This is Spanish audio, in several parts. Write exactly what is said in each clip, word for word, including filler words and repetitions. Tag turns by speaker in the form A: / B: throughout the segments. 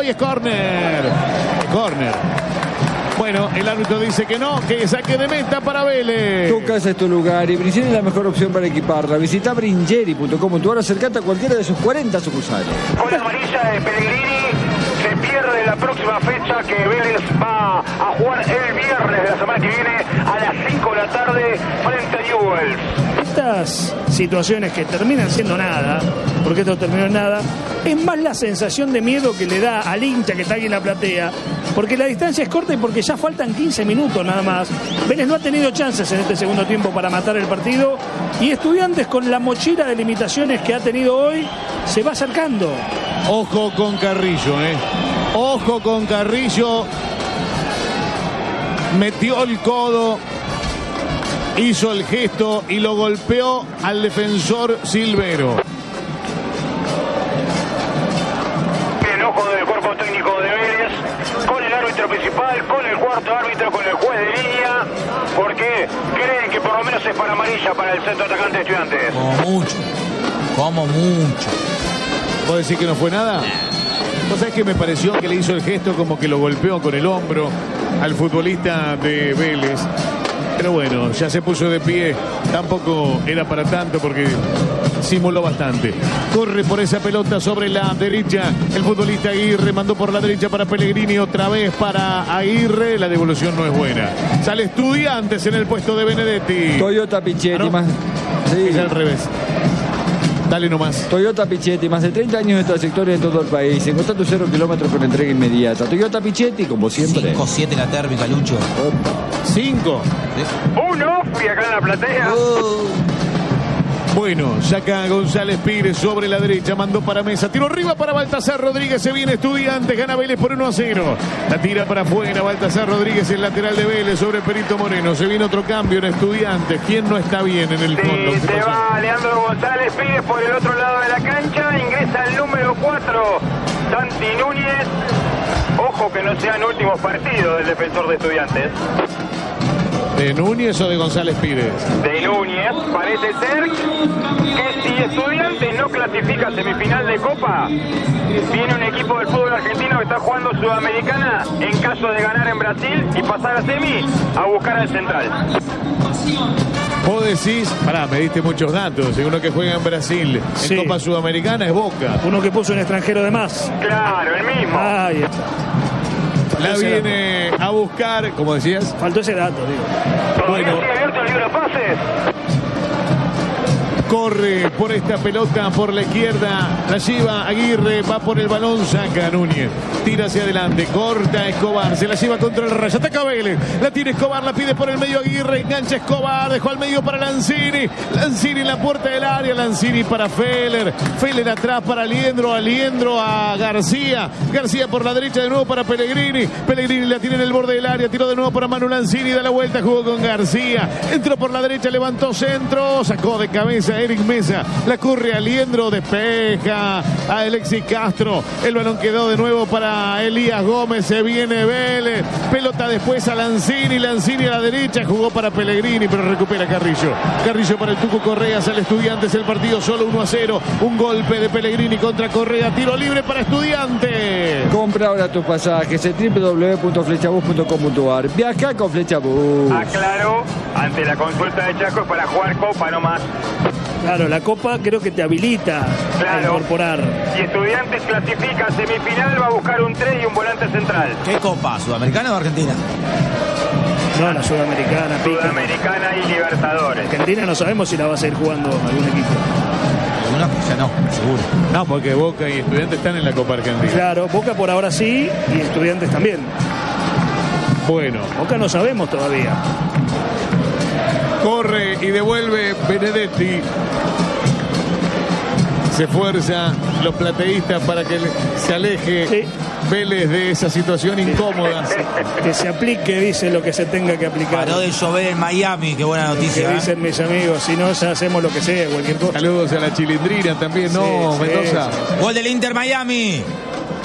A: y es córner. Es córner. Bueno, el árbitro dice que no, que saque de meta para Vélez.
B: Tu casa es tu lugar y Bringeri es la mejor opción para equiparla. Visita bringeri punto com punto a r o acercate a cualquiera de sus cuarenta sucursales.
C: Con la amarilla de Pellegrini se pierde la próxima fecha que Vélez va a jugar el viernes de la semana que viene a las cinco de la tarde frente a Newell's.
D: Estas situaciones que terminan siendo nada, porque esto terminó en nada, es más la sensación de miedo que le da al hincha que está aquí en la platea, porque la distancia es corta y porque ya faltan quince minutos nada más. Vélez no ha tenido chances en este segundo tiempo para matar el partido y Estudiantes, con la mochila de limitaciones que ha tenido hoy, se va acercando.
A: Ojo con Carrillo, eh. Ojo con Carrillo. Metió el codo, hizo el gesto y lo golpeó al defensor Silvero.
C: El ojo del cuerpo técnico de Vélez, con el árbitro principal, con el cuarto árbitro, con el juez de línea, porque creen que por lo menos es para amarilla para el centro atacante de Estudiantes.
E: Como mucho, como mucho.
A: ¿Vos decís que no fue nada? ¿Vos sabés que me pareció que le hizo el gesto como que lo golpeó con el hombro al futbolista de Vélez? Pero bueno, ya se puso de pie. Tampoco era para tanto porque simuló bastante. Corre por esa pelota sobre la derecha. El futbolista Aguirre mandó por la derecha para Pellegrini. Otra vez para Aguirre. La devolución no es buena. Sale Estudiantes en el puesto de Benedetti.
B: Toyota Pichetti.
A: ¿Ah, no?
B: Más... Sí.
A: Es al revés. Dale nomás.
B: Toyota Pichetti, más de treinta años de trayectoria en todo el país. Encontrá tus cero kilómetros con entrega inmediata. Toyota Pichetti, como siempre.
E: cinco siete la térmica, Lucho.
A: cinco.
C: Un Ofri acá en la platea.
E: Uh.
A: Bueno, saca González Pires sobre la derecha, mandó para Mesa, tiro arriba para Baltasar Rodríguez, se viene Estudiantes, gana Vélez por uno a cero. La tira para afuera, Baltasar Rodríguez, el lateral de Vélez sobre Perito Moreno. Se viene otro cambio en Estudiantes. ¿Quién no está bien en el fondo?
C: Sí, se va Leandro González Pires por el otro lado de la cancha, ingresa el número cuatro, Santi Núñez. Ojo que no sean últimos partidos del defensor de Estudiantes.
A: ¿De Núñez o de González Pires?
C: De Núñez, parece ser que si Estudiantes no clasifica a semifinal de Copa, viene un equipo del fútbol argentino que está jugando Sudamericana en caso de ganar en Brasil y pasar a semi a buscar al Central.
A: Vos decís, pará, me diste muchos datos, uno que juega en Brasil, en
D: Sí.
A: Copa Sudamericana es Boca.
D: Uno que puso un extranjero de más.
C: Claro, el mismo.
D: Ahí está.
A: La viene a buscar, como decías.
D: Faltó ese dato, digo.
C: Todavía
A: bueno.
C: sigue abierto el libro de pases.
A: Corre por esta pelota por la izquierda, la lleva Aguirre, va por el balón, saca a Núñez, tira hacia adelante, corta Escobar, se la lleva contra el rayo, ataca Vélez, la tiene Escobar, la pide por el medio Aguirre, engancha Escobar, dejó al medio para Lanzini, Lanzini en la puerta del área, Lanzini para Feller, Feller atrás para Aliendro, Aliendro a García, García por la derecha de nuevo para Pellegrini, Pellegrini la tiene en el borde del área, tiró de nuevo para Manu Lanzini, da la vuelta, jugó con García, entró por la derecha, levantó centro, sacó de cabeza Eric Mesa, la corre Aliendro, despeja a Alexis Castro, el balón quedó de nuevo para Elías Gómez, se viene Vélez, pelota después a Lanzini, Lanzini a la derecha, jugó para Pellegrini, pero recupera Carrillo, Carrillo para el Tuco Correa, sale Estudiantes, el partido solo uno a cero, un golpe de Pellegrini contra Correa, tiro libre para Estudiantes.
B: Compra ahora tus pasajes en doble u doble u doble u punto flechabus punto com punto a r. Viaja con Flechabus.
C: Aclaro, ante la consulta de Chaco es para jugar Copa nomás.
D: Claro, la Copa creo que te habilita
C: Claro.
D: a incorporar.
C: Si Estudiantes clasifica a semifinal, va a buscar un tres y un volante central.
E: ¿Qué copa? ¿Sudamericana o Argentina?
D: No, la Sudamericana, pica.
C: Sudamericana y Libertadores.
D: Argentina no sabemos si la va a seguir jugando algún equipo.
E: Algunos que ya no, seguro.
A: No, porque Boca y Estudiantes están en la Copa Argentina.
D: Claro, Boca por ahora sí y Estudiantes también.
A: Bueno,
D: Boca no sabemos todavía.
A: corre y devuelve Benedetti. Se esfuerza los plateístas para que se aleje
D: Sí.
A: Vélez de esa situación incómoda.
D: Que se aplique, dice lo que se tenga que aplicar.
E: Paró de llover en Miami, qué buena
D: Que
E: noticia. ¿eh?
D: dicen mis amigos, si no ya hacemos lo que sea, cualquier cosa.
A: Saludos a la Chilindrina también, ¿no,
D: Sí, sí,
A: Mendoza?
D: sí.
E: Gol del Inter Miami.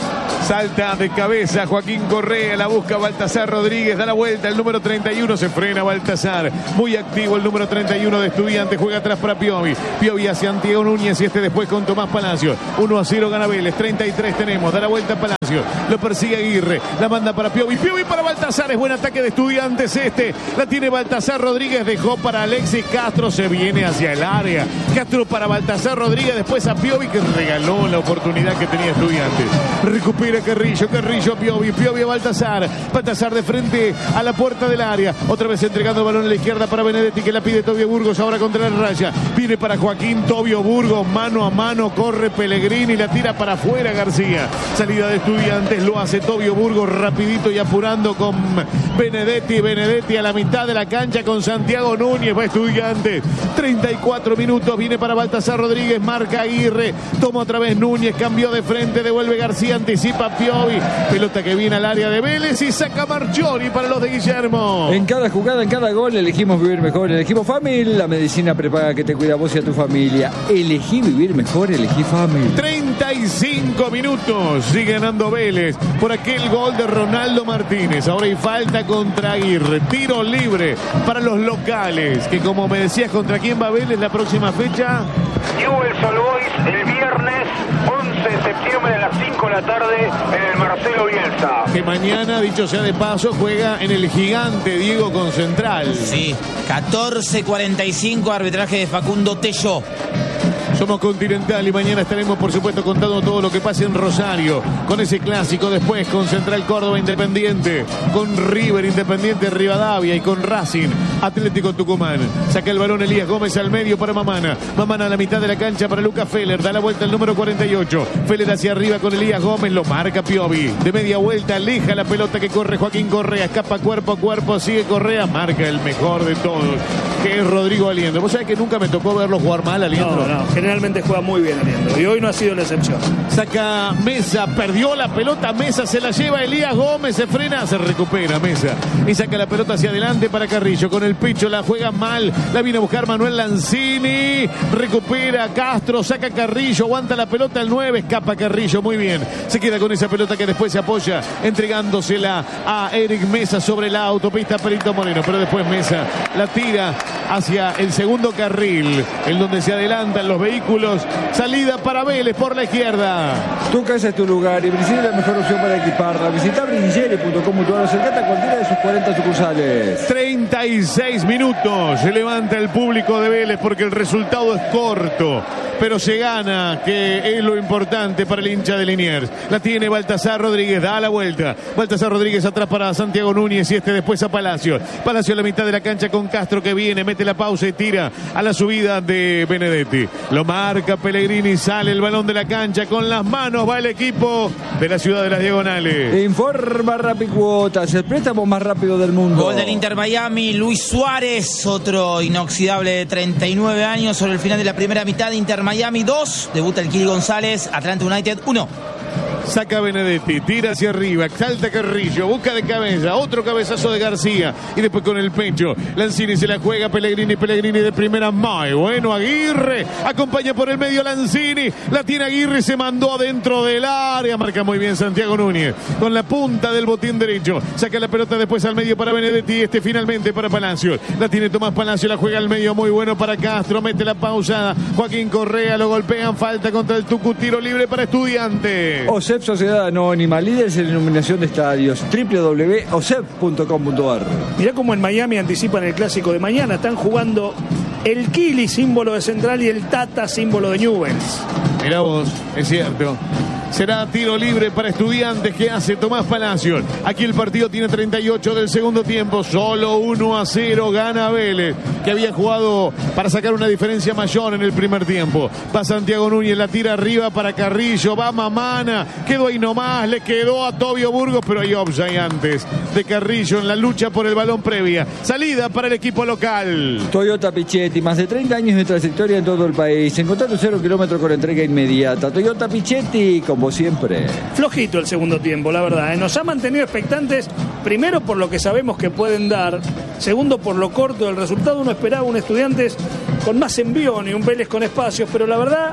A: Salta de cabeza Joaquín Correa, la busca Baltasar Rodríguez, da la vuelta el número treinta y uno, se frena Baltasar, muy activo el número treinta y uno de Estudiantes, juega atrás para Piovi, Piovi hacia Santiago Núñez y este después con Tomás Palacio, uno a cero gana Vélez, treinta y tres tenemos, da la vuelta Palacio, lo persigue Aguirre, la manda para Piovi, Piovi para Baltasar, es buen ataque de Estudiantes este, la tiene Baltasar Rodríguez, dejó para Alexis Castro, se viene hacia el área, Castro para Baltasar Rodríguez, después a Piovi que regaló la oportunidad que tenía Estudiantes, recupera Carrillo, Carrillo a Piovi, Piovi a Baltasar, Baltasar de frente a la puerta del área, otra vez entregando el balón a la izquierda para Benedetti que la pide Tobio Burgos, ahora contra la raya, viene para Joaquín Tobio Burgos, mano a mano, corre Pellegrini, la tira para afuera García, salida de Estudiantes, lo hace Tobio Burgos rapidito y apurando con Benedetti, Benedetti a la mitad de la cancha con Santiago Núñez, va Estudiantes, treinta y cuatro minutos, viene para Baltasar Rodríguez, marca Aguirre, toma otra vez Núñez, cambió de frente, devuelve García, anticipa Piovi, pelota que viene al área de Vélez y saca Marchiori para los de Guillermo.
B: En cada jugada, en cada gol, elegimos vivir mejor, elegimos Famil, la medicina prepaga que te cuida a vos y a tu familia. Elegí vivir mejor, elegí Famil.
A: treinta y cinco minutos, sigue ganando Vélez por aquel gol de Ronaldo Martínez. Ahora hay falta contra Aguirre, tiro libre para los locales, que como me decías, ¿contra quién va Vélez la próxima fecha?
C: Newell's Old Boys el viernes once de septiembre a las cinco de la tarde en el Marcelo Bielsa.
A: Que mañana, dicho sea de paso, juega en el Gigante Diego con Central.
E: Sí, catorce cuarenta y cinco, arbitraje de Facundo Tello.
A: Somos Continental y mañana estaremos, por supuesto, contando todo lo que pase en Rosario, con ese clásico, después con Central Córdoba Independiente, con River Independiente Rivadavia y con Racing Atlético Tucumán. Saca el balón Elías Gómez al medio para Mamana. Mamana a la mitad de la cancha para Lucas Feller. Da la vuelta el número cuarenta y ocho. Feller hacia arriba con Elías Gómez. Lo marca Piovi. De media vuelta aleja la pelota que corre Joaquín Correa. Escapa cuerpo a cuerpo. Sigue Correa. Marca el mejor de todos, que es Rodrigo Aliendro. Vos sabés que nunca me tocó verlo jugar mal, Aliendro.
D: No, no. Generalmente juega muy bien Aliendro. Y hoy no ha sido la excepción.
A: Saca Mesa. Perdió la pelota. Mesa se la lleva Elías Gómez. Se frena. Se recupera Mesa. Y saca la pelota hacia adelante para Carrillo. Con el pecho la juega mal. La viene a buscar Manuel Lanzini. Recupera Castro. Saca Carrillo. Aguanta la pelota el nueve. Escapa Carrillo. Muy bien. Se queda con esa pelota que después se apoya entregándosela a Eric Mesa sobre la autopista Perito Moreno. Pero después Mesa la tira hacia el segundo carril, en donde se adelantan los vehículos. Salida para Vélez por la izquierda.
B: Tu casa es tu lugar y Bricile es la mejor opción para equiparla. Visita bricile punto com punto ar o acercate a cualquiera de sus cuarenta sucursales.
A: treinta y seis minutos. Se levanta el público de Vélez porque el resultado es corto, pero se gana, que es lo importante para el hincha de Liniers. La tiene Baltasar Rodríguez, da la vuelta. Baltasar Rodríguez atrás para Santiago Núñez y este después a Palacio. Palacio a la mitad de la cancha con Castro que viene, mete la pausa y tira a la subida de Benedetti. Lo marca Pellegrini, sale el balón de la cancha con las manos, va el equipo de la ciudad de las Diagonales.
B: Informa Rapicuotas, el préstamo más rápido del mundo.
E: Gol del Inter Miami, Luis Suárez, otro inoxidable de treinta y nueve años sobre el final de la primera mitad. Inter Miami dos, debuta el Kili González, Atlanta United uno.
A: Saca Benedetti, tira hacia arriba, salta Carrillo, busca de cabeza, otro cabezazo de García y después con el pecho, Lanzini se la juega, Pellegrini, Pellegrini de primera, muy bueno, Aguirre, acompaña por el medio Lanzini, la tiene Aguirre, se mandó adentro del área, marca muy bien Santiago Núñez, con la punta del botín derecho, saca la pelota después al medio para Benedetti, este finalmente para Palacio, la tiene Tomás Palacio, la juega al medio, muy bueno para Castro, mete la pausa, Joaquín Correa, lo golpean, falta contra el Tucu, tiro libre para Estudiantes.
B: OSEP Sociedad Anónima, líderes en iluminación de estadios, doble u doble u doble u punto osep punto com punto ar.
D: Mirá cómo en Miami anticipan el clásico de mañana. Están jugando el Kili, símbolo de Central, y el Tata, símbolo de Newell's.
A: Mirá vos, es cierto. Será tiro libre para Estudiantes que hace Tomás Palacio. Aquí el partido tiene treinta y ocho del segundo tiempo. Solo uno a cero gana Vélez, que había jugado para sacar una diferencia mayor en el primer tiempo. Va Santiago Núñez, la tira arriba para Carrillo. Va Mamana, quedó ahí nomás. Le quedó a Tobio Burgos, pero hay offside antes de Carrillo en la lucha por el balón previa. Salida para el equipo local.
B: Toyota Pichetti, más de treinta años de trayectoria en todo el país. Encontrando cero kilómetros con entrega inmediata. Toyota Pichetti, como siempre.
D: Flojito el segundo tiempo, la verdad, ¿eh? Nos ha mantenido expectantes, primero por lo que sabemos que pueden dar, segundo por lo corto del resultado. Uno esperaba un Estudiantes con más envión y un Vélez con espacios, pero la verdad,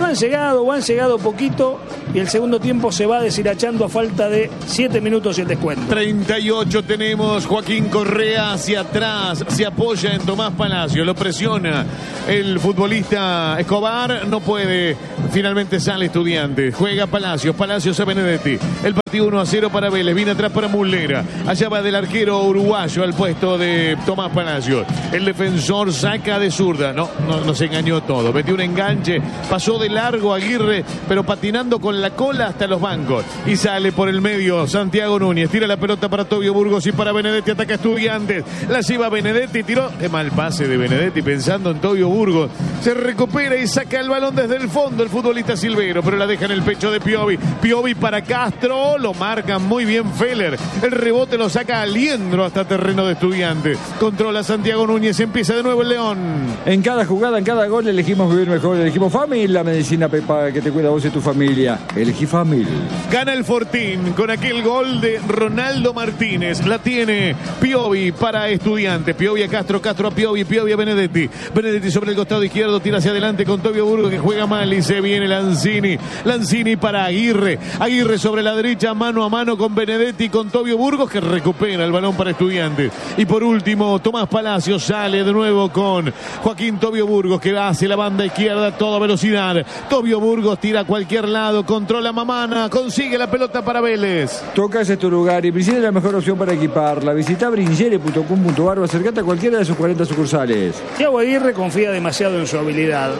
D: no han llegado o han llegado poquito y el segundo tiempo se va deshilachando a falta de siete minutos y el descuento.
A: treinta y ocho tenemos. Joaquín Correa hacia atrás, se apoya en Tomás Palacio, lo presiona el futbolista Escobar, no puede, finalmente sale Estudiantes, juega Palacios, Palacios a Benedetti, el partido uno a cero para Vélez, viene atrás para Muslera, allá va del arquero uruguayo al puesto de Tomás Palacios, el defensor saca de zurda, no, no nos engañó todo, metió un enganche, pasó de largo Aguirre, pero patinando con la cola hasta los bancos, y sale por el medio Santiago Núñez, tira la pelota para Tobio Burgos y para Benedetti, ataca Estudiantes, la lleva Benedetti, tiró, qué mal pase de Benedetti pensando en Tobio Burgos, se recupera y saca el balón desde el fondo el futbolista Silvero, pero la deja en el pecho de Piovi, Piovi para Castro, lo marca muy bien Feller, el rebote lo saca Aliendro hasta terreno de Estudiantes, controla Santiago Núñez, empieza de nuevo el León.
B: En cada jugada, en cada gol elegimos vivir mejor, elegimos Famil, la medicina prepaga que te cuida a vos y tu familia, elegí Famil.
A: Gana el Fortín con aquel gol de Ronaldo Martínez, la tiene Piovi para Estudiantes, Piovi a Castro, Castro a Piovi, Piovi a Benedetti, Benedetti sobre el costado izquierdo, tira hacia adelante con Tobio Burgos que juega mal y se viene Lanzini, Lanzini para Aguirre, Aguirre sobre la derecha, mano a mano con Benedetti, con Tobio Burgos que recupera el balón para Estudiantes, y por último Tomás Palacios sale de nuevo con Joaquín Tobio Burgos que hace la banda izquierda a toda velocidad, Tobio Burgos tira a cualquier lado, controla Mamana, consigue la pelota para Vélez.
B: Toca ese tu lugar y Bringiere es la mejor opción para equiparla. Visita bringiere punto com punto ar o acercate a cualquiera de sus cuarenta sucursales.
D: Thiago Aguirre confía demasiado en su habilidad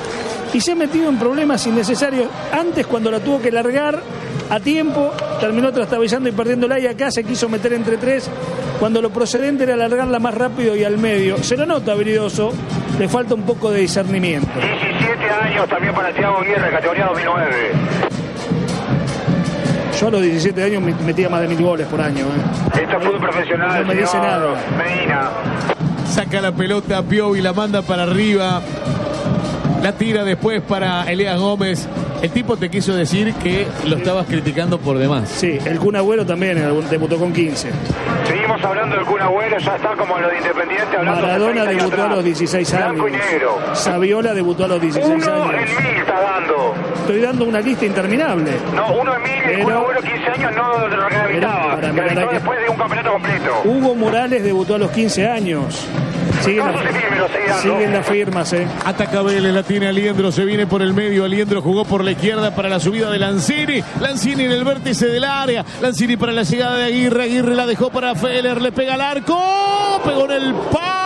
D: y se ha metido en problemas innecesarios. Antes, cuando la tuvo que largar a tiempo, terminó trastabillando y perdiéndola, y acá se quiso meter entre tres cuando lo procedente era largarla más rápido y al medio. Se lo nota habilidoso, le falta un poco de discernimiento.
C: diecisiete años también para Thiago Aguirre, categoría dos mil nueve.
D: Yo a los diecisiete años metía más de mil goles por año. ¿eh?
C: Esto es fútbol profesional,
D: no me dice nada.
C: Medina.
A: Saca la pelota Piovi, la manda para arriba, la tira después para Elías Gómez. El tipo te quiso decir que lo estabas criticando por demás.
D: Sí, el Kun Agüero también debutó con quince.
C: Seguimos hablando del Kun Agüero, ya está como lo de Independiente hablando.
D: Maradona
C: de
D: debutó
C: atrás.
D: a los dieciséis años.
C: Blanco y negro.
D: Saviola debutó a los dieciséis
C: Uno
D: años.
C: en mil está dando.
D: Estoy dando una lista interminable.
C: No, uno en mil, el
D: Pero-
C: Kun Agüero quince años no lo rehabilitaba.
D: Pero, para mirar
C: Realizó
D: aquí.
C: después de un campeonato completo.
D: Hugo Morales debutó a los quince años. Siguen,
C: Casos efímeros, sigue dando.
D: siguen las firmas, eh.
A: Ataca Vélez, la tiene Aliendro, se viene por el medio, Aliendro jugó por la izquierda para la subida de Lanzini, Lanzini en el vértice del área, Lanzini para la llegada de Aguirre, Aguirre la dejó para Feller, le pega al arco, pegó en el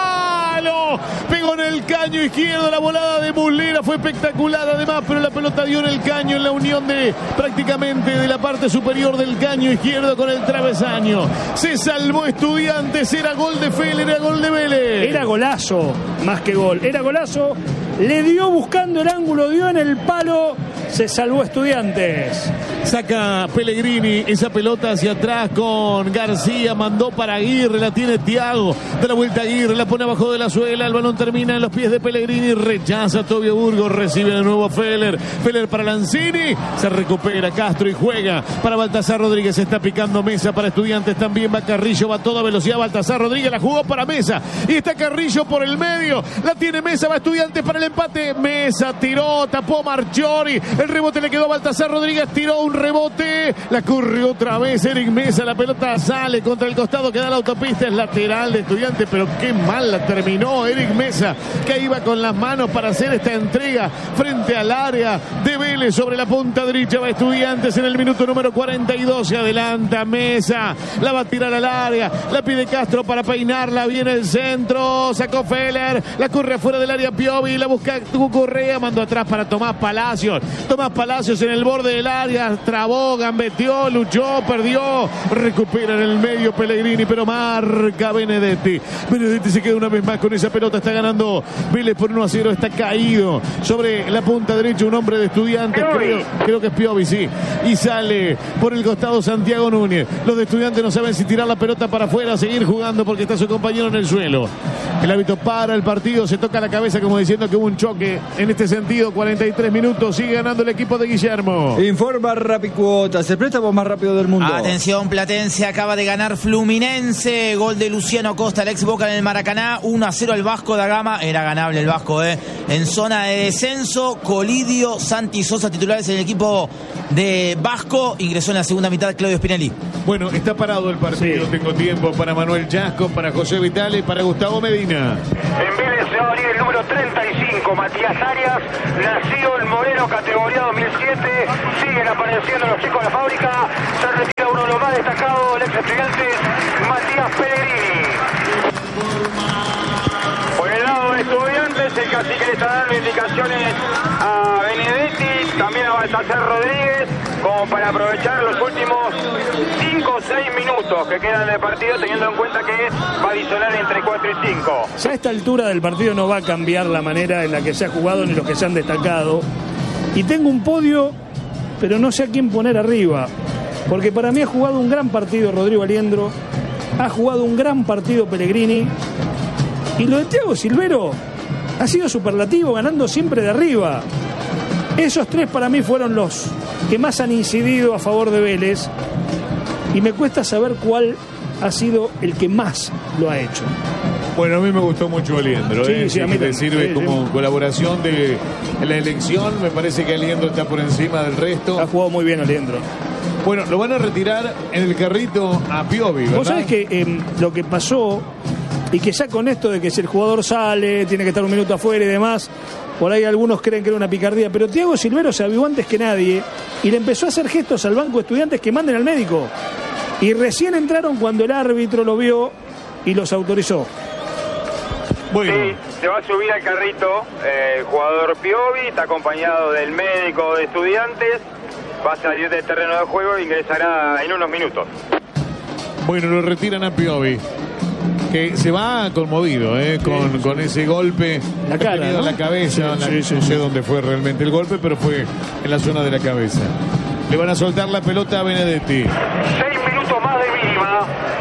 A: palo, pegó en el caño izquierdo, la volada de Muslera fue espectacular además, pero la pelota dio en el caño, en la unión de prácticamente de la parte superior del caño izquierdo con el travesaño, se salvó Estudiantes, era gol de Feller, era gol de Vélez.
D: Era golazo, más que gol. Era golazo, le dio buscando el ángulo, dio en el palo, se salvó Estudiantes.
A: Saca Pellegrini esa pelota hacia atrás con García, mandó para Aguirre, la tiene Thiago, da la vuelta a Aguirre, la pone abajo de la suela, el balón termina en los pies de Pellegrini, rechaza a Tobio Burgos, recibe de nuevo Feller, Feller para Lanzini, se recupera Castro y juega para Baltasar Rodríguez, está picando Mesa para Estudiantes, también va Carrillo, va a toda velocidad Baltasar Rodríguez, la jugó para Mesa y está Carrillo por el medio, la tiene Mesa, va Estudiantes para el empate, Mesa tiró, tapó Marchiori, el rebote le quedó a Baltasar Rodríguez, tiró un rebote, la corre otra vez Eric Mesa, la pelota sale contra el costado que da la autopista, es lateral de Estudiantes, pero qué mal la terminó Eric Mesa, que iba con las manos para hacer esta entrega frente al área de Vélez sobre la punta derecha, va Estudiantes en el minuto número cuarenta y dos, se adelanta Mesa, la va a tirar al área, la pide Castro para peinarla, viene el centro, sacó Feller, la corre afuera del área Piovi, la busca Correa, mandó atrás para Tomás Palacios, Tomás Palacios en el borde del área, trabó, gambeteó, luchó, perdió, recupera en el medio Pellegrini, pero marca Benedetti. Benedetti se queda una vez más con esa pelota, está ganando Vélez por uno a cero, está caído sobre la punta derecha un hombre de Estudiantes, creo, creo que es Piovi, sí, y sale por el costado Santiago Núñez. Los de Estudiantes no saben si tirar la pelota para afuera, seguir jugando porque está su compañero en el suelo. El árbitro para el partido, se toca la cabeza como diciendo que hubo un choque en este sentido, cuarenta y tres minutos, sigue ganando el equipo de Guillermo.
B: Informa Rapicuotas, el préstamo más rápido del mundo.
E: Atención, Platense acaba de ganar Fluminense. Gol de Luciano Costa, el ex Boca en el Maracaná. uno a cero al Vasco da Gama. Era ganable el Vasco, ¿eh? En zona de descenso, Colidio, Santi Sosa titulares en el equipo de Vasco. Ingresó en la segunda mitad Claudio Spinelli.
A: Bueno, está parado el partido. Sí. Tengo tiempo para Manuel Chasco, para José Vitale y para Gustavo Medina.
C: En Vélez se va a abrir el número treinta y cinco, Matías Arias. Nació en Moreno, categoría dos mil siete. Siguen apareciendo los chicos de la fábrica. Se retira uno de los más destacados, el ex Estudiantes, Matías Pellegrini. Por el lado de Estudiantes, el cacique le está dando indicaciones a Benedetti, también a Baltasar Rodríguez, como para aprovechar los últimos cinco o seis minutos que quedan de partido, teniendo en cuenta que va a adicionar entre cuatro y cinco.
D: Ya a esta altura del partido no va a cambiar la manera en la que se ha jugado ni los que se han destacado. Y tengo un podio, pero no sé a quién poner arriba, porque para mí ha jugado un gran partido Rodrigo Aliendro, ha jugado un gran partido Pellegrini, y lo de Thiago Silvero ha sido superlativo, ganando siempre de arriba. Esos tres para mí fueron los que más han incidido a favor de Vélez, y me cuesta saber cuál ha sido el que más lo ha hecho.
A: Bueno, a mí me gustó mucho Aliendro,
D: sí,
A: ¿eh?
D: sí, a mí
A: que te
D: también.
A: sirve
D: Sí,
A: como
D: sí.
A: colaboración de la elección. Me parece que Aliendro está por encima del resto.
D: Ha jugado muy bien Aliendro.
A: Bueno, lo van a retirar en el carrito a Piovi, ¿verdad?
D: Vos sabés que eh, lo que pasó, y que ya con esto de que si el jugador sale, tiene que estar un minuto afuera y demás, por ahí algunos creen que era una picardía, pero Thiago Silvero se avivó antes que nadie y le empezó a hacer gestos al banco de estudiantes que manden al médico. Y recién entraron cuando el árbitro lo vio y los autorizó.
A: Bueno.
C: Sí, se va a subir al carrito eh, el jugador Piovi, está acompañado del médico de Estudiantes, va a salir del terreno de juego e ingresará en unos minutos.
A: Bueno, lo retiran a Piovi, que se va conmovido, ¿eh? con, con ese golpe
D: La cara,
A: tenido en
D: ¿no?
A: la cabeza.
D: Sí,
A: la-
D: sí, sí,
A: no sé
D: sí.
A: dónde fue realmente el golpe, pero fue en la zona de la cabeza. Le van a soltar la pelota a Benedetti.
C: Seis minutos más de mínima.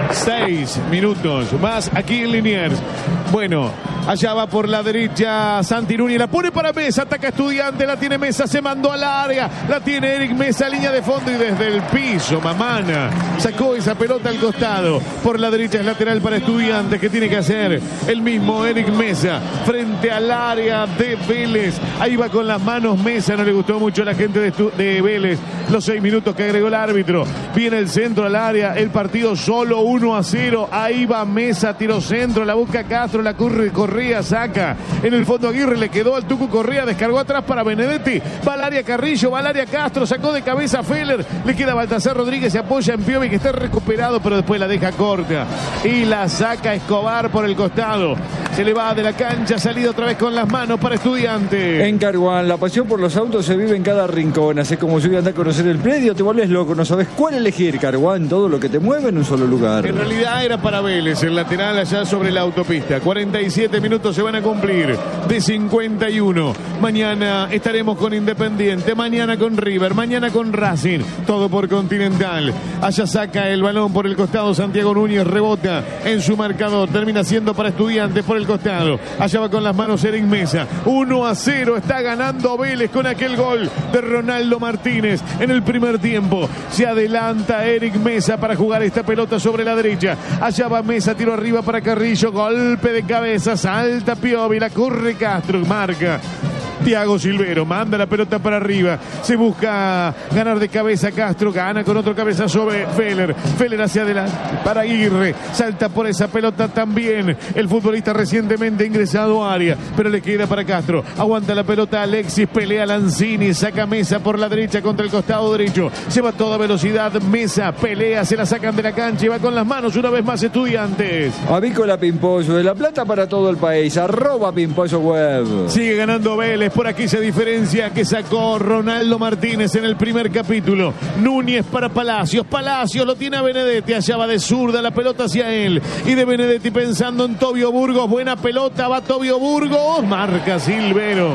A: Seis minutos más aquí en Liniers. Bueno, allá va por la derecha Santi Núñez, la pone para Mesa, ataca Estudiante, la tiene Mesa, se mandó al área, la tiene Eric Mesa, línea de fondo y desde el piso, Mamana sacó esa pelota al costado. Por la derecha es lateral para Estudiantes, que tiene que hacer el mismo Eric Mesa frente al área de Vélez. Ahí va con las manos Mesa, no le gustó mucho a la gente de, Estu- de Vélez los seis minutos que agregó el árbitro. Viene el centro al área, el partido solo uno a cero. Ahí va Mesa, tiro centro, la busca Castro, la corre, Correa, saca. En el fondo Aguirre le quedó al Tucu Correa, descargó atrás para Benedetti. Va al área Carrillo, va al área Castro, sacó de cabeza a Feller. Le queda Baltasar Rodríguez, se apoya en Piovi, que está recuperado, pero después la deja corta. Y la saca Escobar por el costado. Se le va de la cancha, salida otra vez con las manos para Estudiante.
B: En Carguán, la pasión por los autos se vive en cada rincón. Así como si andar a conocer el predio, te vuelves loco, no sabes cuál elegir. Carguán, todo lo que te mueve en un solo lugar.
A: En realidad era para Vélez, el lateral allá sobre la autopista. cuarenta y siete minutos se van a cumplir de cincuenta y uno. Mañana estaremos con Independiente, mañana con River, mañana con Racing, todo por Continental. Allá saca el balón por el costado Santiago Núñez, rebota en su marcador, termina siendo para Estudiantes por el costado. Allá va con las manos Eric Mesa. uno a cero está ganando Vélez con aquel gol de Ronaldo Martínez en el primer tiempo. Se adelanta Eric Mesa para jugar esta pelota sobre la derecha. Allá va Mesa, tiro arriba para Carrillo, golpe de cabeza, salta Piovi, la corre Castro, marca Thiago Silvero, manda la pelota para arriba, se busca ganar de cabeza Castro, gana con otro cabeza sobre Feller, Feller hacia adelante para Aguirre, salta por esa pelota también el futbolista recientemente ingresado a área, pero le queda para Castro, aguanta la pelota Alexis, pelea Lanzini, saca Mesa por la derecha contra el costado derecho, lleva a toda velocidad Mesa, pelea, se la sacan de la cancha y va con las manos una vez más Estudiantes.
B: Avícola Pimpollo, de La Plata para todo el país, arroba Pimpollo Web.
A: Sigue ganando Vélez, por aquí se diferencia que sacó Ronaldo Martínez en el primer capítulo. Núñez para Palacios, Palacios lo tiene a Benedetti, allá va de zurda la pelota hacia él. Y de Benedetti pensando en Tobio Burgos, buena pelota, va Tobio Burgos, marca Silvero.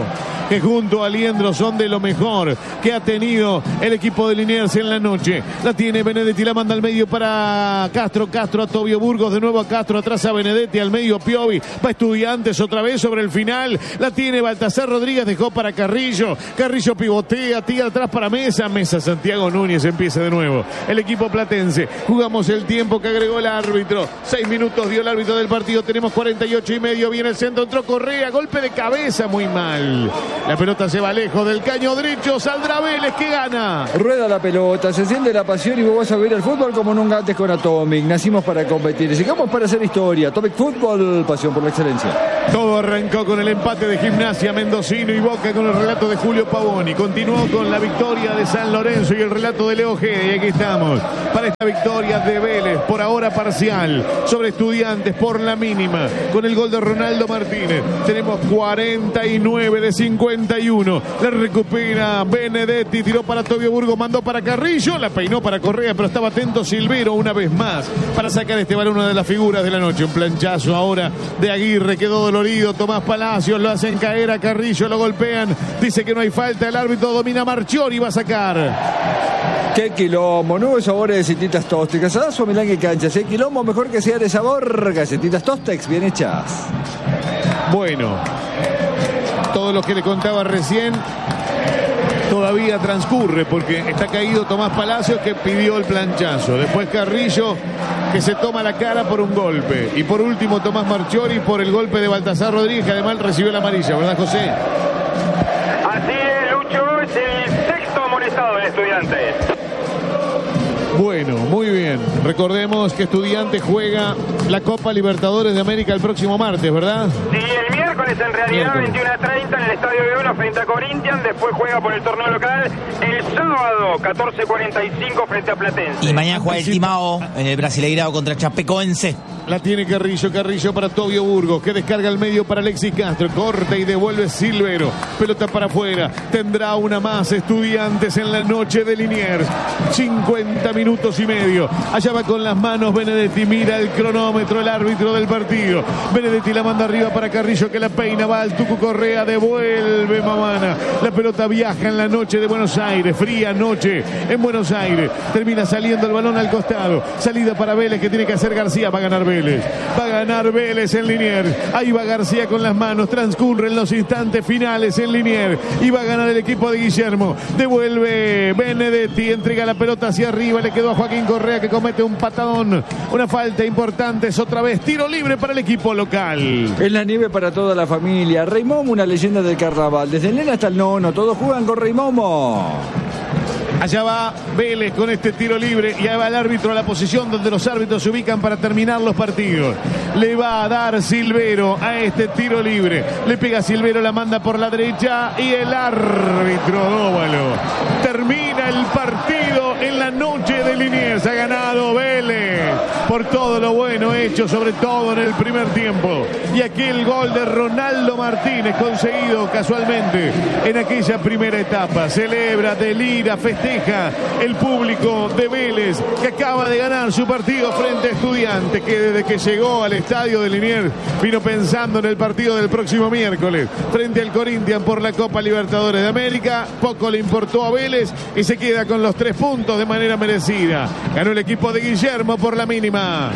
A: que junto a Liendro son de lo mejor que ha tenido el equipo de Liniers en la noche. La tiene Benedetti, la manda al medio para Castro, Castro a Tobio Burgos, de nuevo a Castro, atrás a Benedetti, al medio Piovi, va Estudiantes otra vez sobre el final, la tiene Baltasar Rodríguez, dejó para Carrillo, Carrillo pivotea, tira atrás para Mesa, Mesa, Santiago Núñez empieza de nuevo. El equipo platense, jugamos el tiempo que agregó el árbitro, seis minutos dio el árbitro del partido, tenemos cuarenta y ocho y medio, viene el centro, entró Correa, golpe de cabeza, muy mal. La pelota se va lejos del caño derecho, saldrá Vélez que gana.
B: Rueda la pelota, se siente la pasión y vos vas a ver el fútbol como nunca antes con Atomic. Nacimos para competir, llegamos para hacer historia. Atomic Fútbol, pasión por la excelencia.
A: Todo arrancó con el empate de Gimnasia Mendocino y Boca con el relato de Julio Pavoni. Continuó con la victoria de San Lorenzo y el relato de Leo Gede. Y aquí estamos para esta victoria de Vélez, por ahora parcial, sobre Estudiantes por la mínima, con el gol de Ronaldo Martínez. Tenemos cuarenta y nueve de cincuenta y uno. La recupera Benedetti, tiró para Tobio Burgos, mandó para Carrillo, la peinó para Correa, pero estaba atento Silvero una vez más para sacar este balón, una de las figuras de la noche. Un planchazo ahora de Aguirre, quedó dolorido. Tomás Palacios, lo hacen caer a Carrillo, lo golpean, dice que no hay falta, el árbitro domina Marchiori, va a sacar.
B: Qué quilombo, nuevos sabores de galletitas tósticas, a Milán y canchas. El quilombo mejor que sea de sabor, galletitas Tostex bien hechas.
A: Bueno, todo lo que le contaba recién todavía transcurre porque está caído Tomás Palacios, que pidió el planchazo. Después Carrillo, que se toma la cara por un golpe. Y por último Tomás Marchiori por el golpe de Baltasar Rodríguez, que además recibió la amarilla, ¿verdad, José?
C: Así es, Lucho, es el sexto amonestado en Estudiantes.
A: Bueno, muy bien. Recordemos que Estudiantes juega la Copa Libertadores de América el próximo martes, ¿verdad?
C: Sí, el miércoles en realidad,
A: Miércoles.
C: veintiuno a treinta en el Estadio de Uno frente a Corinthians. Después juega por el torneo local el sábado, catorce cuarenta y cinco frente a Platense.
E: Y mañana juega el Timao en el Brasileirao contra Chapecoense.
A: La tiene Carrillo, Carrillo para Tobio Burgos, que descarga al medio para Alexis Castro, corta y devuelve Silvero, pelota para afuera, tendrá una más Estudiantes en la noche de Liniers, cincuenta minutos y medio, allá va con las manos Benedetti, mira el cronómetro, el árbitro del partido, Benedetti la manda arriba para Carrillo, que la peina, va al Tucu Correa, devuelve Mamana, la pelota viaja en la noche de Buenos Aires, fría noche en Buenos Aires, termina saliendo el balón al costado, salida para Vélez, que tiene que hacer García, va a ganar Vélez. Va a ganar Vélez en Liniers. Ahí va García con las manos. Transcurren los instantes finales en Liniers. Y va a ganar el equipo de Guillermo. Devuelve Benedetti. Entrega la pelota hacia arriba. Le quedó a Joaquín Correa, que comete un patadón. Una falta importante. Es otra vez tiro libre para el equipo local.
B: Es la nieve para toda la familia. Rey Momo, una leyenda del carnaval. Desde el nene hasta el nono. Todos juegan con Rey Momo.
A: Allá va Vélez con este tiro libre y ahí va el árbitro a la posición donde los árbitros se ubican para terminar los partidos. Le va a dar Silvero a este tiro libre. Le pega Silvero, la manda por la derecha y el árbitro Dóvalo termina el partido en la noche de Liniers. Ha ganado Vélez por todo lo bueno hecho, sobre todo en el primer tiempo. Y aquí el gol de Ronaldo Martínez, conseguido casualmente en aquella primera etapa. Celebra, delira, festeja el público de Vélez, que acaba de ganar su partido frente a Estudiantes, que desde que llegó al estadio de Liniers vino pensando en el partido del próximo miércoles frente al Corinthians por la Copa Libertadores de América. Poco le importó a Vélez y se queda con los tres puntos de manera merecida. Ganó el equipo de Guillermo por la mínima.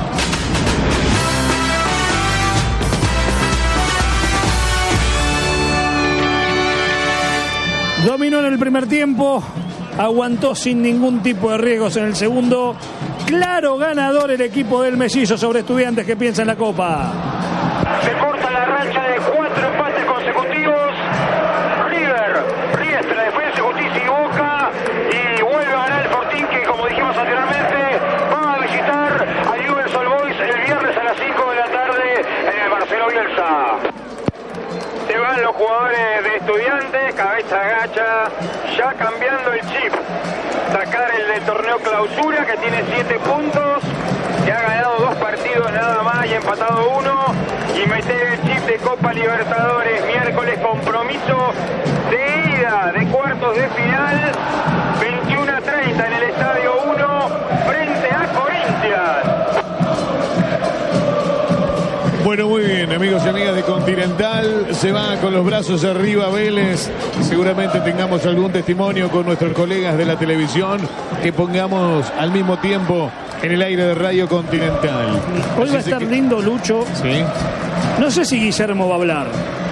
D: Dominó en el primer tiempo, aguantó sin ningún tipo de riesgos en el segundo. Claro ganador el equipo del Mellizo sobre Estudiantes, que piensa en la Copa.
C: Se corta la racha de cuatro empates consecutivos. River, Riestra, Defensa, Justicia y Boca. Y vuelve a ganar el Fortín, que como dijimos anteriormente, va a visitar a Newell's Old Boys el viernes a las cinco de la tarde en el Marcelo Bielsa. Se van los jugadores de Estudiantes, cabeza agacha, ya cambiando el chip. Sacar el del torneo clausura, que tiene siete puntos, que ha ganado dos partidos nada más y empatado uno. Y meter el chip de Copa Libertadores, miércoles compromiso de ida de cuartos de final, veintiuno a treinta en el Estadio uno, frente a Corinthians.
A: Bueno, muy bien. bien, amigos y amigas de Continental, se va con los brazos arriba Vélez. Seguramente tengamos algún testimonio con nuestros colegas de la televisión que pongamos al mismo tiempo en el aire de Radio Continental.
D: Hoy
A: Así
D: va a estar
A: que...
D: lindo, Lucho.
A: Sí.
D: No sé si Guillermo va a hablar.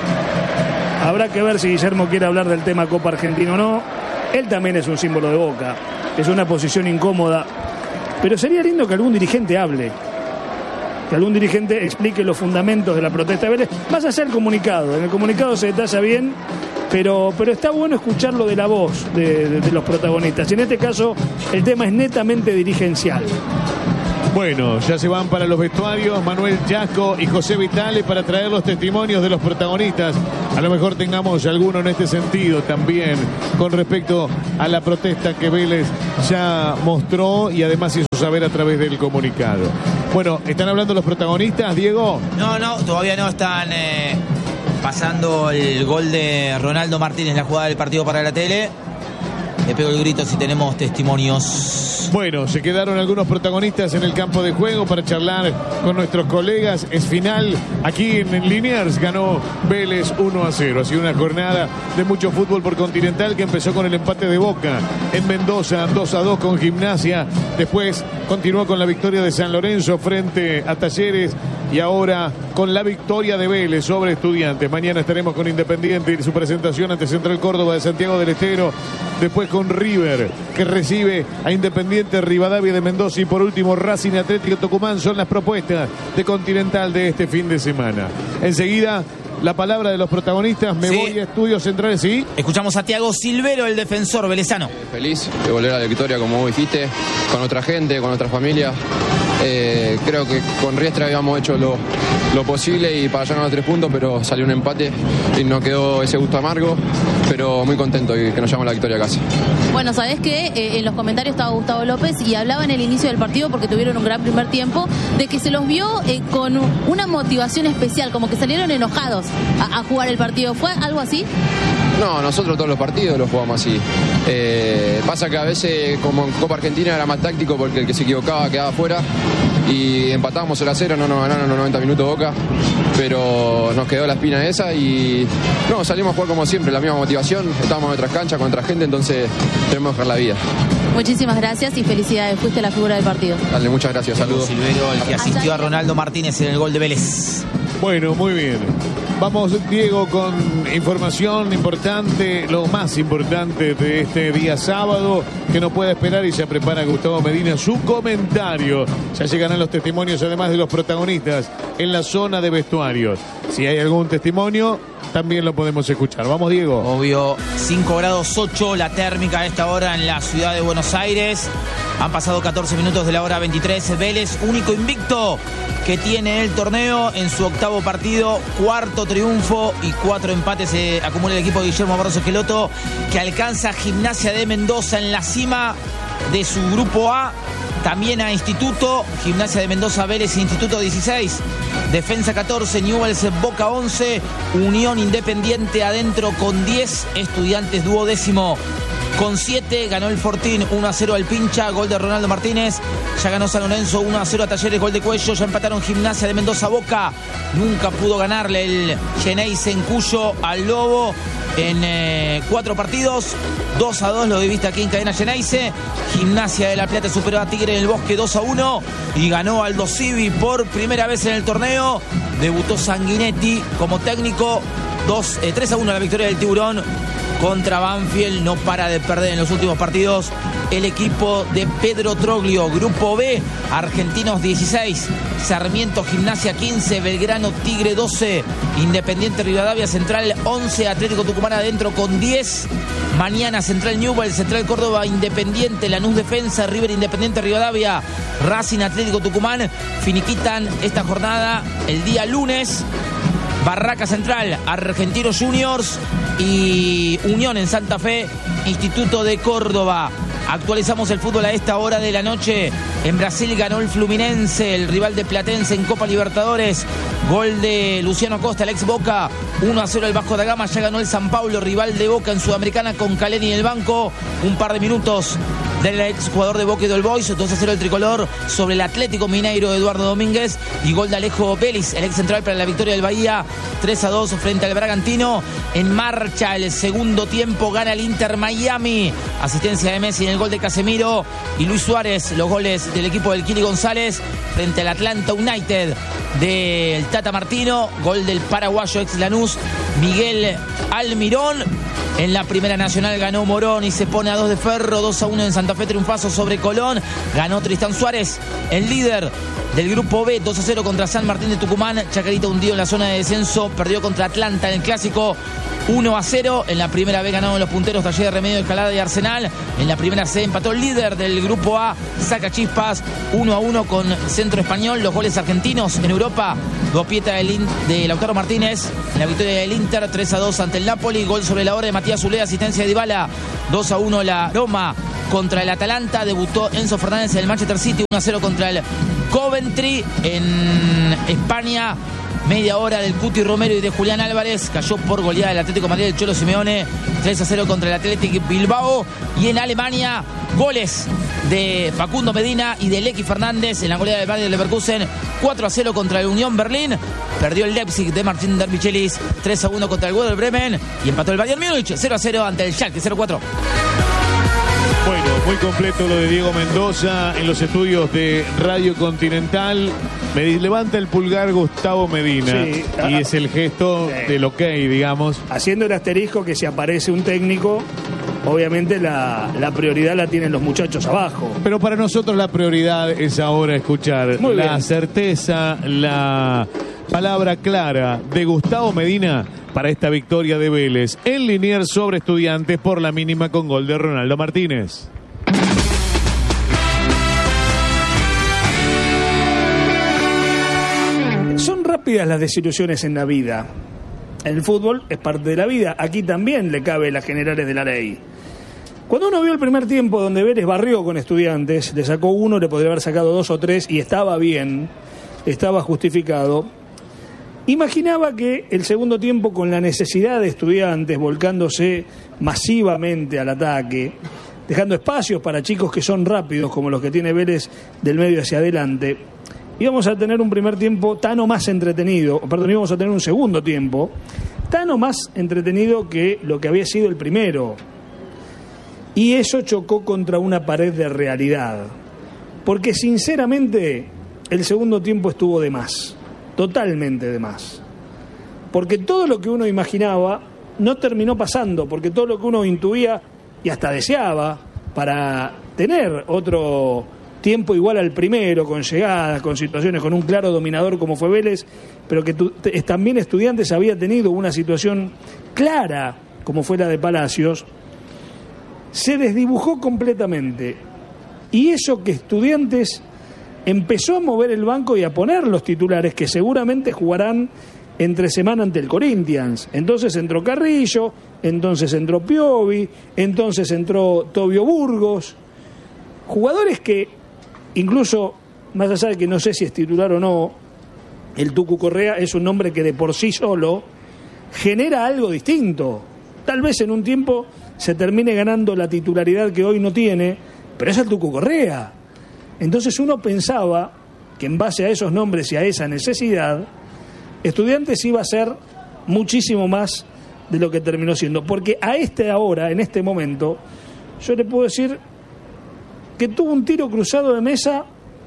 D: Habrá que ver si Guillermo quiere hablar del tema Copa Argentina o no. Él también es un símbolo de Boca. Es una posición incómoda. Pero sería lindo que algún dirigente hable. Que algún dirigente explique los fundamentos de la protesta de Vélez. Más allá del comunicado. En el comunicado se detalla bien, pero, pero está bueno escucharlo de la voz de, de, de los protagonistas. Y en este caso, el tema es netamente dirigencial.
A: Bueno, ya se van para los vestuarios Manuel Chasco y José Vitale para traer los testimonios de los protagonistas. A lo mejor tengamos alguno en este sentido también con respecto a la protesta que Vélez ya mostró y además hizo saber a través del comunicado. Bueno, ¿están hablando los protagonistas, Diego?
E: No, no, todavía no están eh, pasando el gol de Ronaldo Martínez, la jugada del partido para la tele. Le pego el grito si tenemos testimonios.
A: Bueno, se quedaron algunos protagonistas en el campo de juego para charlar con nuestros colegas. Es final aquí en Liniers, ganó Vélez uno a cero. Ha sido una jornada de mucho fútbol por Continental que empezó con el empate de Boca en Mendoza, dos a dos con Gimnasia. Después continuó con la victoria de San Lorenzo frente a Talleres y ahora con la victoria de Vélez sobre Estudiantes. Mañana estaremos con Independiente y su presentación ante Central Córdoba de Santiago del Estero. Después con River, que recibe a Independiente Rivadavia de Mendoza. Y por último, Racing Atlético Tucumán. Son las propuestas de Continental de este fin de semana. Enseguida, la palabra de los protagonistas. Me
E: Sí.
A: voy a Estudios Centrales, ¿sí?
E: Escuchamos a Thiago Silvero, el defensor velezano.
F: Feliz de volver a la victoria, como vos dijiste, con otra gente, con otra familia. Eh, creo que con Riestra habíamos hecho lo, lo posible y para llegar a los tres puntos, pero salió un empate y nos quedó ese gusto amargo, pero muy contento y que nos llevamos la victoria a casa.
G: Bueno, sabés que eh, en los comentarios estaba Gustavo López y hablaba en el inicio del partido, porque tuvieron un gran primer tiempo, de que se los vio eh, con una motivación especial, como que salieron enojados a, a jugar el partido. ¿Fue algo así?
F: No, nosotros todos los partidos los jugamos así. Eh, pasa que a veces, como en Copa Argentina, era más táctico porque el que se equivocaba quedaba fuera y empatábamos cero a cero, no nos ganaron en los noventa minutos Boca, pero nos quedó la espina esa y no, salimos a jugar como siempre, la misma motivación, estábamos en otras canchas con otra gente, entonces tenemos que dejar la vida.
G: Muchísimas gracias y felicidades, fuiste la figura del partido.
F: Dale, muchas gracias,
E: Thiago
F: saludos.
E: Silvero, el que asistió a Ronaldo Martínez en el gol de Vélez.
A: Bueno, muy bien. Vamos, Diego, con información importante, lo más importante de este día sábado, que no puede esperar, y se prepara Gustavo Medina su comentario. Ya llegarán los testimonios, además de los protagonistas, en la zona de vestuarios. Si hay algún testimonio, también lo podemos escuchar. Vamos, Diego.
E: Obvio, cinco grados ocho la térmica a esta hora en la ciudad de Buenos Aires. Han pasado catorce minutos de la hora veintitrés. Vélez, único invicto que tiene el torneo en su octavo partido, cuarto triunfo y cuatro empates se acumula el equipo de Guillermo Barros Esqueloto, que alcanza Gimnasia de Mendoza en la cima de su grupo A. También a Instituto, Gimnasia de Mendoza, Vélez, Instituto dieciséis, Defensa catorce, Newell's, Boca once, Unión Independiente adentro con diez, Estudiantes duodécimo con siete, ganó el Fortín uno a cero al Pincha, gol de Ronaldo Martínez. Ya ganó San Lorenzo uno a cero a Talleres, gol de Cuello. Ya empataron Gimnasia de Mendoza, Boca. Nunca pudo ganarle el Geneise en Cuyo al Lobo en eh, cuatro partidos. dos a dos lo viviste aquí en Cadena Geneise. Gimnasia de La Plata superó a Tigre en el Bosque dos a uno y ganó Aldo Civi por primera vez en el torneo. Debutó Sanguinetti como técnico. dos, eh, tres a uno la victoria del Tiburón contra Banfield. No para de perder en los últimos partidos el equipo de Pedro Troglio. Grupo B, Argentinos dieciséis, Sarmiento Gimnasia quince, Belgrano Tigre doce, Independiente Rivadavia Central once, Atlético Tucumán adentro con diez. Mañana Central Newell's, Central Córdoba Independiente, Lanús Defensa, River Independiente Rivadavia, Racing Atlético Tucumán. Finiquitan esta jornada el día lunes Barraca Central, Argentinos Juniors y Unión en Santa Fe, Instituto de Córdoba. Actualizamos el fútbol a esta hora de la noche. En Brasil ganó el Fluminense, el rival de Platense en Copa Libertadores. Gol de Luciano Costa, el ex Boca. uno a cero el Vasco da Gama. Ya ganó el San Paulo, rival de Boca en Sudamericana, con Caleni en el banco. Un par de minutos del exjugador de Boca y del Boys. dos a cero el tricolor sobre el Atlético Mineiro de Eduardo Domínguez. Y gol de Alejo Vélez, el ex central, para la victoria del Bahía. tres a dos frente al Bragantino. En marcha el segundo tiempo, gana el Inter Miami. Asistencia de Messi en el gol de Casemiro. Y Luis Suárez, los goles del equipo del Kili González frente al Atlanta United del Tata Martino. Gol del paraguayo ex Lanús, Miguel Almirón. En la Primera Nacional ganó Morón y se pone a dos de Ferro. dos a uno en Santa Fe, triunfazo sobre Colón. Ganó Tristán Suárez, el líder del grupo B. dos a cero contra San Martín de Tucumán. Chacarita hundido en la zona de descenso. Perdió contra Atlanta en el Clásico uno a cero. En la Primera B ganaron los punteros Talleres, Remedio, Escalada y Arsenal. En la Primera C empató el líder del grupo A, Sacachispas, uno a uno con Centro Español. Los goles argentinos en Europa: Gopieta de Lautaro Martínez en la victoria del Inter, tres a dos ante el Napoli. Gol sobre la hora de Matías Zulea, asistencia de Dybala. dos a uno la Roma contra el Atalanta. Debutó Enzo Fernández en el Manchester City. uno a cero contra el Coventry en España. Media hora del Cuti Romero y de Julián Álvarez. Cayó por goleada el Atlético de Madrid del Cholo Simeone. tres a cero contra el Athletic Bilbao. Y en Alemania, goles de Facundo Medina y de Lecky Fernández en la goleada del Bayer Leverkusen. cuatro a cero contra el Unión Berlín. Perdió el Leipzig de Martín Dermichelis. tres a uno contra el Werder Bremen. Y empató el Bayern Múnich cero a cero ante el Schalke cero cuatro.
A: Bueno, muy completo lo de Diego Mendoza en los estudios de Radio Continental. Me levanta el pulgar Gustavo Medina, sí, y es el gesto sí. del ok, digamos.
D: Haciendo el asterisco que si aparece un técnico, obviamente la, la prioridad la tienen los muchachos abajo.
A: Pero para nosotros la prioridad es ahora escuchar muy la bien. certeza, la palabra clara de Gustavo Medina para esta victoria de Vélez en Liniers sobre Estudiantes por la mínima con gol de Ronaldo Martínez.
D: Son rápidas las desilusiones en la vida. El fútbol es parte de la vida. Aquí también le cabe las generales de la ley. Cuando uno vio el primer tiempo donde Vélez barrió con Estudiantes, le sacó uno, le podría haber sacado dos o tres y estaba bien, estaba justificado. Imaginaba que el segundo tiempo, con la necesidad de Estudiantes volcándose masivamente al ataque, dejando espacios para chicos que son rápidos como los que tiene Vélez del medio hacia adelante, íbamos a tener un primer tiempo tan o más entretenido, perdón, íbamos a tener un segundo tiempo tan o más entretenido que lo que había sido el primero. Y eso chocó contra una pared de realidad, porque sinceramente el segundo tiempo estuvo de más. Totalmente de más. Porque todo lo que uno imaginaba no terminó pasando, porque todo lo que uno intuía y hasta deseaba para tener otro tiempo igual al primero, con llegadas, con situaciones, con un claro dominador como fue Vélez, pero que tu, te, también Estudiantes había tenido una situación clara como fue la de Palacios, se desdibujó completamente. Y eso que Estudiantes empezó a mover el banco y a poner los titulares que seguramente jugarán entre semana ante el Corinthians. Entonces entró Carrillo, entonces entró Piovi, entonces entró Tobio Burgos. Jugadores que, incluso, más allá de que no sé si es titular o no, el Tucu Correa es un nombre que de por sí solo genera algo distinto. Tal vez en un tiempo se termine ganando la titularidad que hoy no tiene, pero es el Tucu Correa. Entonces uno pensaba que en base a esos nombres y a esa necesidad, Estudiantes iba a ser muchísimo más de lo que terminó siendo. Porque a este ahora, en este momento, yo le puedo decir que tuvo un tiro cruzado de mesa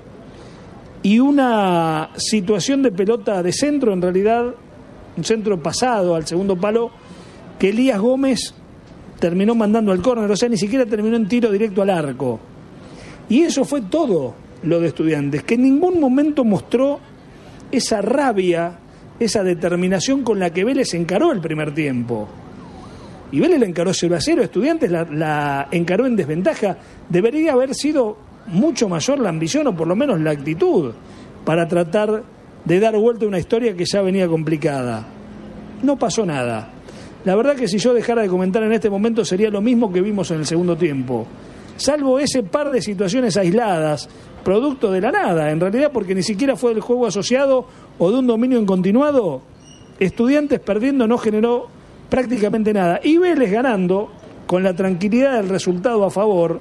D: y una situación de pelota de centro, en realidad, un centro pasado al segundo palo, que Elías Gómez terminó mandando al córner, o sea, ni siquiera terminó en tiro directo al arco. Y eso fue todo lo de Estudiantes, que en ningún momento mostró esa rabia, esa determinación con la que Vélez encaró el primer tiempo. Y Vélez la encaró cero a cero, Estudiantes la, la encaró en desventaja. Debería haber sido mucho mayor la ambición, o por lo menos la actitud, para tratar de dar vuelta a una historia que ya venía complicada. No pasó nada. La verdad que si yo dejara de comentar en este momento sería lo mismo que vimos en el segundo tiempo. Salvo ese par de situaciones aisladas, producto de la nada, en realidad, porque ni siquiera fue del juego asociado o de un dominio en continuado. Estudiantes perdiendo no generó prácticamente nada. Y Vélez ganando, con la tranquilidad del resultado a favor,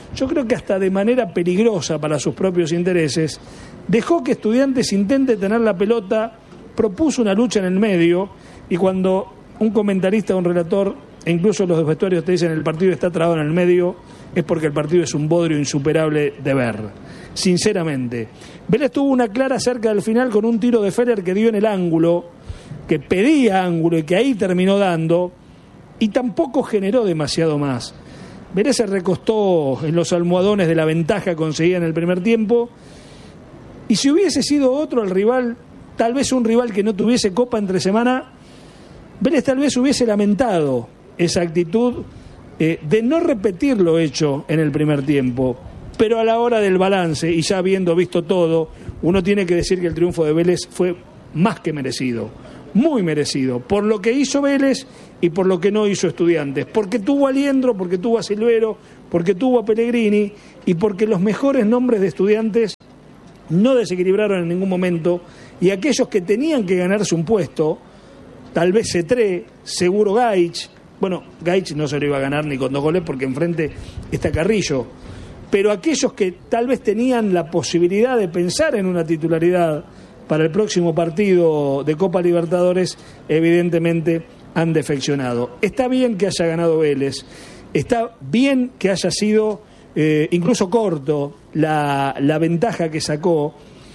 D: yo creo que hasta de manera peligrosa para sus propios intereses, dejó que Estudiantes intente tener la pelota, propuso una lucha en el medio, y cuando un comentarista, un relator, e incluso los vestuarios te dicen el partido está trabado en el medio, es porque el partido es un bodrio insuperable de ver, sinceramente. Vélez tuvo una clara cerca del final con un tiro de Feller que dio en el ángulo, que pedía ángulo y que ahí terminó dando, y tampoco generó demasiado más. Vélez se recostó en los almohadones de la ventaja conseguida en el primer tiempo, y si hubiese sido otro el rival, tal vez un rival que no tuviese copa entre semana, Vélez tal vez hubiese lamentado esa actitud eh, de no repetir lo hecho en el primer tiempo. Pero a la hora del balance, y ya habiendo visto todo, uno tiene que decir que el triunfo de Vélez fue más que merecido, muy merecido, por lo que hizo Vélez y por lo que no hizo Estudiantes, porque tuvo a Liendro, porque tuvo a Silvero, porque tuvo a Pellegrini, y porque los mejores nombres de Estudiantes no desequilibraron en ningún momento, y aquellos que tenían que ganarse un puesto, tal vez Cetré, seguro Gaich, bueno, Gaich no se lo iba a ganar ni con dos goles porque enfrente está Carrillo, pero aquellos que tal vez tenían la posibilidad de pensar en una titularidad para el próximo partido de Copa Libertadores, evidentemente han defeccionado. Está bien que haya ganado Vélez, está bien que haya sido eh, incluso corto la, la ventaja que sacó,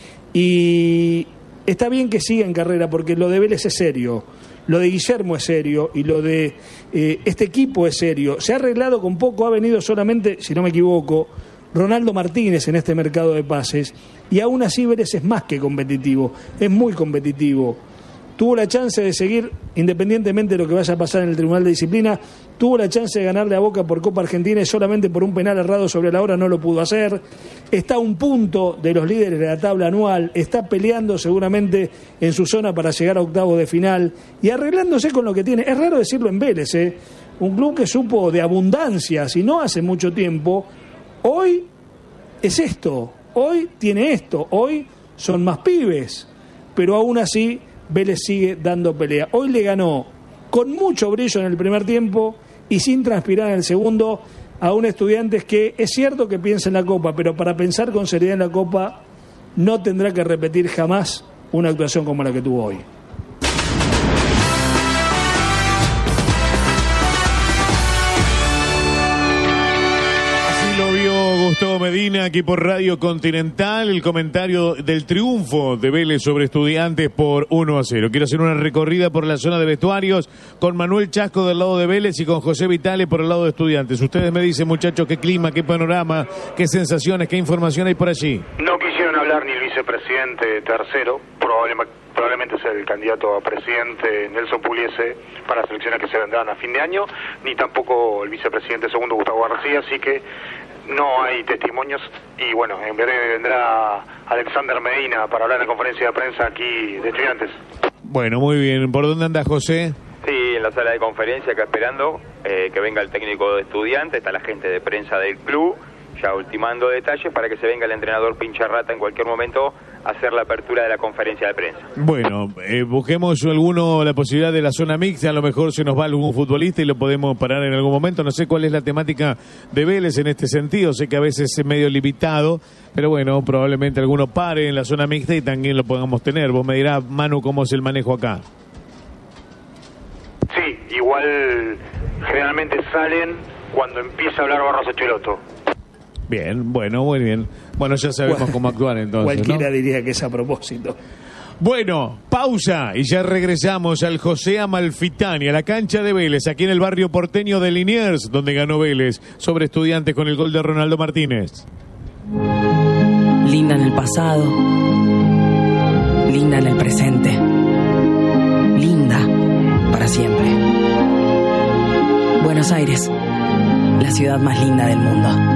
D: y está bien que siga en carrera porque lo de Vélez es serio, lo de Guillermo es serio y lo de eh, este equipo es serio. Se ha arreglado con poco, ha venido solamente, si no me equivoco, Ronaldo Martínez en este mercado de pases, y aún así Vélez es más que competitivo, es muy competitivo. Tuvo la chance de seguir, independientemente de lo que vaya a pasar en el Tribunal de Disciplina, tuvo la chance de ganarle a Boca por Copa Argentina y solamente por un penal errado sobre la hora no lo pudo hacer. Está a un punto de los líderes de la tabla anual, está peleando seguramente en su zona para llegar a octavos de final y arreglándose con lo que tiene. Es raro decirlo en Vélez, ¿eh? Un club que supo de abundancia, si no hace mucho tiempo, hoy es esto, hoy tiene esto, hoy son más pibes, pero aún así Vélez sigue dando pelea. Hoy le ganó con mucho brillo en el primer tiempo y sin transpirar en el segundo a un Estudiantes que es cierto que piensa en la Copa, pero para pensar con seriedad en la Copa no tendrá que repetir jamás una actuación como la que tuvo hoy.
A: Gustavo Medina, aquí por Radio Continental, el comentario del triunfo de Vélez sobre Estudiantes por uno a cero. Quiero hacer una recorrida por la zona de vestuarios con Manuel Chasco del lado de Vélez y con José Vitale por el lado de Estudiantes. Ustedes me dicen, muchachos, qué clima, qué panorama, qué sensaciones, qué información hay por allí.
H: No quisieron hablar ni el vicepresidente tercero, probablemente, probablemente sea el candidato a presidente Nelson Pugliese para las elecciones que se vendrán a fin de año, ni tampoco el vicepresidente segundo Gustavo García, así que no hay testimonios y bueno, en breve vendrá Alexander Medina para hablar en la conferencia de prensa aquí de Estudiantes.
A: Bueno, muy bien. ¿Por dónde anda José?
I: Sí, en la sala de conferencia acá esperando eh, que venga el técnico de Estudiantes, está la gente de prensa del club, ya ultimando detalles para que se venga el entrenador Pincharrata en cualquier momento a hacer la apertura de la conferencia de prensa.
A: Bueno, eh, busquemos alguno la posibilidad de la zona mixta, a lo mejor se nos va algún futbolista y lo podemos parar en algún momento. No sé cuál es la temática de Vélez en este sentido, sé que a veces es medio limitado, pero bueno, probablemente alguno pare en la zona mixta y también lo podamos tener. Vos me dirás, Manu, cómo es el manejo acá.
H: Sí, igual generalmente salen cuando empieza a hablar Barros Echeloto.
A: Bien, bueno, muy bien. Bueno, ya sabemos bueno, cómo actuar entonces,
D: cualquiera
A: ¿no?
D: diría que es a propósito.
A: Bueno, pausa y ya regresamos al José Amalfitani, a la cancha de Vélez, aquí en el barrio porteño de Liniers, donde ganó Vélez sobre Estudiantes con el gol de Ronaldo Martínez.
J: Linda en el pasado, linda en el presente, linda para siempre. Buenos Aires, la ciudad más linda del mundo.